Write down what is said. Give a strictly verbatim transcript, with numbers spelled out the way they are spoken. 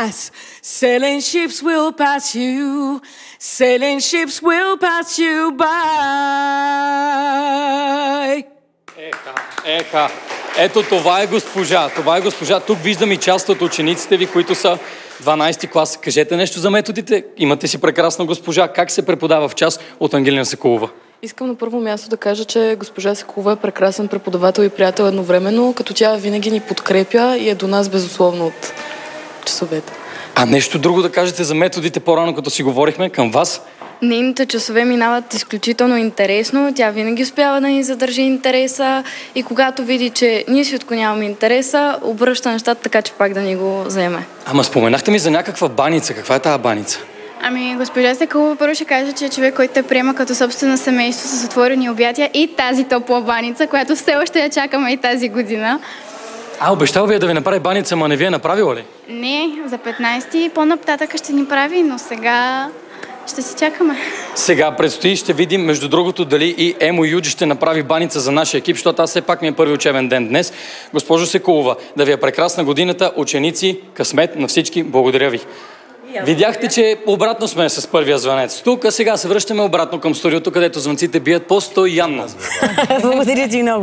pass. Sailing ships will pass you. Sailing ships will pass you by. Еха, еха. Ето това е госпожа. Това е госпожа. Тук виждам и част от учениците ви, които са дванайсети клас. Кажете нещо за методите. Имате си прекрасна госпожа. Как се преподава в час от Ангелина Соколова? Искам на първо място да кажа, че госпожа Соколова е прекрасен преподавател и приятел едновременно, като тя винаги ни подкрепя и е до нас безусловно от часовете. А нещо друго да кажете за методите по-рано, като си говорихме към вас? Нейните часове минават изключително интересно. Тя винаги успява да ни задържи интереса и когато види, че ние си отклоняваме интереса, обръща нещата така, че пак да ни го заеме. Ама споменахте ми за някаква баница. Каква е тази баница? Ами, госпожа Соколова първо ще каже, че е човек, който те приема като собствено семейство с отворени обятия и тази топла баница, която все още я чакаме и тази година. А, обещал ви е да ви направи баница, ама не ви е направила ли? Не, за петнайсети по-нататък ще ни прави, но сега ще си чакаме. Сега предстои, ще видим, между другото, дали и Емо Юджи ще направи баница за нашия екип, защото аз все пак ми е първи учебен ден днес. Госпожо Соколова, да ви е прекрасна годината, ученици, късмет на всички, благодаря ви. Видяхте, че обратно сме с първия звънец. Тук, а сега се връщаме обратно към студиото, където звънците бият постоянно. Благодаря ти много.